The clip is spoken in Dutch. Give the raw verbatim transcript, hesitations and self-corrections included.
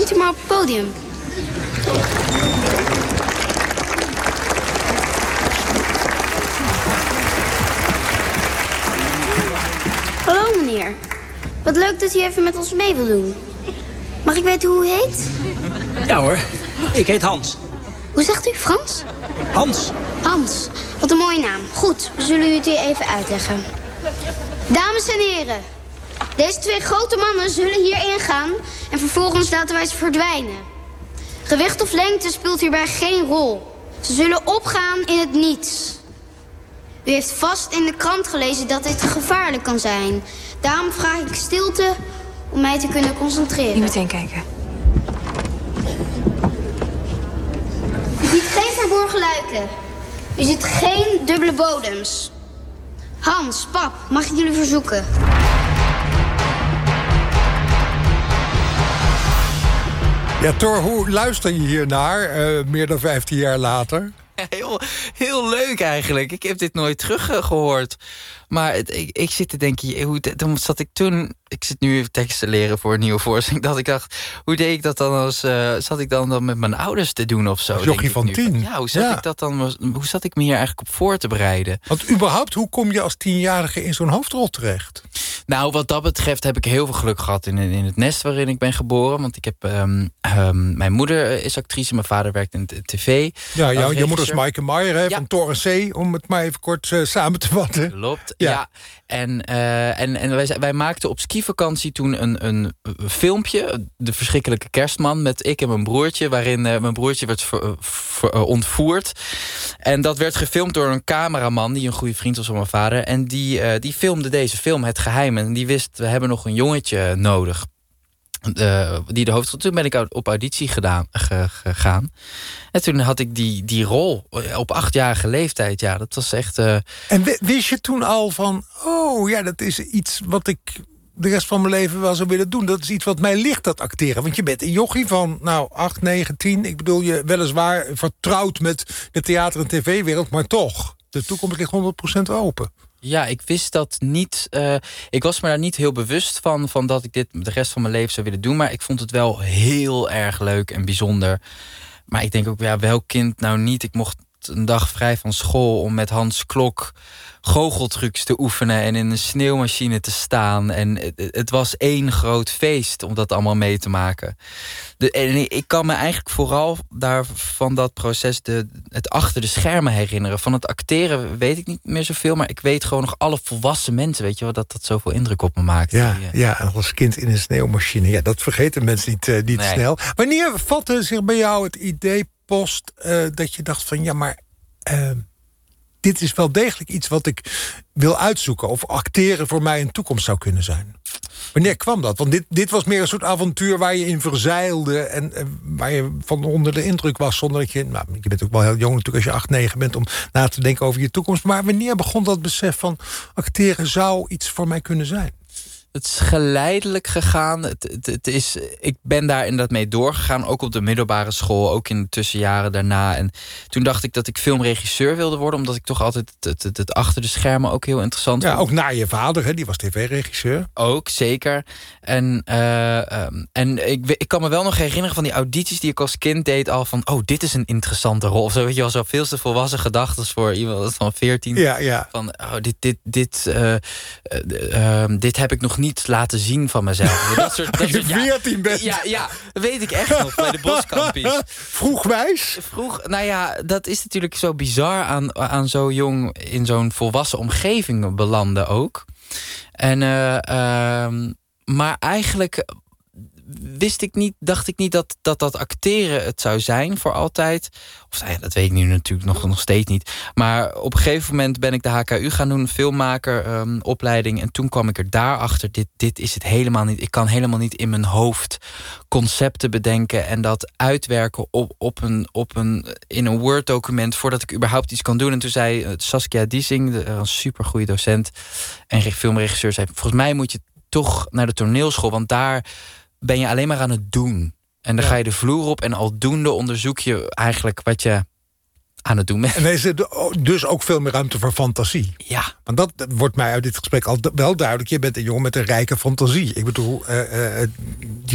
niet u maar op het podium. Hallo meneer. Wat leuk dat u even met ons mee wil doen. Mag ik weten hoe u heet? Ja hoor, ik heet Hans. Hoe zegt u, Frans? Hans. Hans, wat een mooie naam. Goed, we zullen u het u even uitleggen. Dames en heren, deze twee grote mannen zullen hier ingaan en vervolgens laten wij ze verdwijnen. Gewicht of lengte speelt hierbij geen rol. Ze zullen opgaan in het niets. U heeft vast in de krant gelezen dat dit gevaarlijk kan zijn. Daarom vraag ik stilte om mij te kunnen concentreren. Niet meteen kijken. U ziet geen verborgen luiken. U ziet geen dubbele bodems. Hans, pap, mag ik jullie verzoeken? Ja, Thor, hoe luister je hiernaar, uh, meer dan vijftien jaar later? Heel, heel leuk eigenlijk. Ik heb dit nooit teruggehoord. Maar het, ik, ik zit te denken, hoe, dan zat ik toen... Ik zit nu even tekst te leren voor een nieuwe voorstelling. Dat ik dacht, hoe deed ik dat dan als... Uh, zat ik dan, dan met mijn ouders te doen of zo? Jochie van tien. Ja, hoe zat ja. ik dat dan? Hoe zat ik me hier eigenlijk op voor te bereiden? Want überhaupt, hoe kom je als tienjarige in zo'n hoofdrol terecht? Nou, wat dat betreft heb ik heel veel geluk gehad in, in het nest waarin ik ben geboren. Want ik heb... Um, um, mijn moeder is actrice, mijn vader werkt in de tv. Ja, ja je moeder is Maaike Meijer, hè, ja. van Toren C, om het maar even kort uh, samen te vatten. Klopt, ja. ja. En, uh, en, en wij, wij maakten op skivakantie toen een, een filmpje, De Verschrikkelijke Kerstman, met ik en mijn broertje, waarin uh, mijn broertje werd ver, ver, uh, ontvoerd. En dat werd gefilmd door een cameraman, die een goede vriend was van mijn vader. En die, uh, die filmde deze film, Het Geheim. En die wist, we hebben nog een jongetje nodig. Uh, die de hoofdrol. Toen ben ik op auditie gedaan, ge, gegaan. En toen had ik die, die rol op achtjarige leeftijd. Ja, dat was echt... Uh... En wist je toen al van... oh ja, dat is iets wat ik de rest van mijn leven wel zou willen doen. Dat is iets wat mij ligt, dat acteren. Want je bent een jochie van, nou, acht, negen, tien. Ik bedoel, je weliswaar vertrouwd met de theater- en tv-wereld... maar toch, de toekomst ligt honderd procent open. Ja, ik wist dat niet. Uh, ik was me daar niet heel bewust van, van dat ik dit de rest van mijn leven zou willen doen. Maar ik vond het wel heel erg leuk en bijzonder. Maar ik denk ook, ja, welk kind nou niet? Ik mocht een dag vrij van school om met Hans Klok goocheltrucs te oefenen en in een sneeuwmachine te staan. En het, het was één groot feest om dat allemaal mee te maken. De, en ik kan me eigenlijk vooral daar van dat proces de, het achter de schermen herinneren. Van het acteren weet ik niet meer zoveel, maar ik weet gewoon nog alle volwassen mensen, weet je wel, dat dat zoveel indruk op me maakt. Ja, die, uh... ja, als kind in een sneeuwmachine. Ja, dat vergeten mensen niet, uh, niet nee. snel. Wanneer vatte zich bij jou het idee post uh, dat je dacht van ja, maar uh, dit is wel degelijk iets wat ik wil uitzoeken, of acteren voor mij een toekomst zou kunnen zijn? Wanneer kwam dat? Want dit, dit was meer een soort avontuur waar je in verzeilde en uh, waar je van onder de indruk was, zonder dat je, nou, je bent ook wel heel jong natuurlijk als je acht, negen bent om na te denken over je toekomst. Maar wanneer begon dat besef van acteren zou iets voor mij kunnen zijn? Het is geleidelijk gegaan. Het, het, het is, ik ben daar inderdaad mee doorgegaan. Ook op de middelbare school. Ook in de tussenjaren daarna. En toen dacht ik dat ik filmregisseur wilde worden. Omdat ik toch altijd het, het, het achter de schermen ook heel interessant ja, vond. Ook na je vader, hè? Die was tv-regisseur. Ook, zeker. En, uh, um, en ik, ik kan me wel nog herinneren van die audities die ik als kind deed. Al van, oh, dit is een interessante rol. Of zo, weet je wel, zo veel te volwassen gedachten voor iemand van veertien. Ja, ja. Van, oh, dit, dit, dit, uh, uh, uh, dit heb ik nog niet laten zien van mezelf. Dat soort, dat Als je soort, ja, veertien bent. Ja, ja, dat weet ik echt nog bij de Boskampies. Vroegwijs? Vroeg, nou ja, dat is natuurlijk zo bizar aan, aan zo jong in zo'n volwassen omgeving belanden ook. En, uh, uh, maar eigenlijk wist ik niet, dacht ik niet dat dat, dat acteren het zou zijn voor altijd. Of nou ja, dat weet ik nu natuurlijk nog, nog steeds niet. Maar op een gegeven moment ben ik de H K U gaan doen, filmmaker um, opleiding. En toen kwam ik er daarachter, dit, dit is het helemaal niet. Ik kan helemaal niet in mijn hoofd concepten bedenken en dat uitwerken op, op een, op een, in een Word-document voordat ik überhaupt iets kan doen. En toen zei uh, Saskia Diesing, de, een supergoeie docent en filmregisseur, zei, volgens mij moet je toch naar de toneelschool, want daar ben je alleen maar aan het doen. En dan ja. ga je de vloer op en aldoende onderzoek je eigenlijk wat je aan het doen bent. En er is dus ook veel meer ruimte voor fantasie. Ja. Want dat wordt mij uit dit gesprek al wel duidelijk. Je bent een jongen met een rijke fantasie. Ik bedoel, uh, uh, die